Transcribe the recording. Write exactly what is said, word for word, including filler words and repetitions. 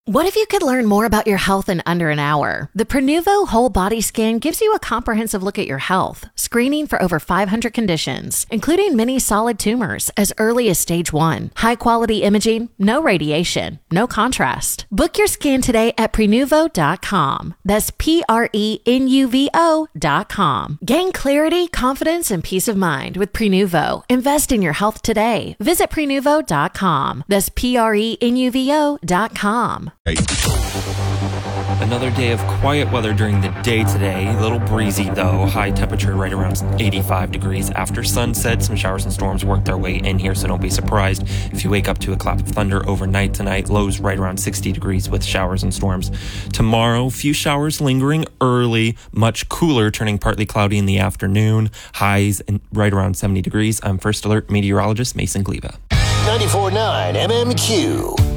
What if you could learn more about your health in under an hour? The Prenuvo Whole Body Scan gives you a comprehensive look at your health, screening for over five hundred conditions, including many solid tumors as early as stage one. High-quality imaging, no radiation, no contrast. Book your scan today at prenuvo dot com. That's P R E N U V O dot com. Gain clarity, confidence, and peace of mind with Prenuvo. Invest in your health today. Visit prenuvo dot com. That's P R E N U V O dot com. Another day of quiet weather during the day today. A little breezy though. High temperature right around eighty-five degrees. After sunset, some showers and storms work their way in here, so don't be surprised if you wake up to a clap of thunder overnight tonight. Lows right around sixty degrees with showers and storms. Tomorrow, few showers lingering early, much cooler, turning partly cloudy in the afternoon. Highs in right around seventy degrees. I'm First Alert meteorologist Mason Gleva. ninety-four point nine M M Q.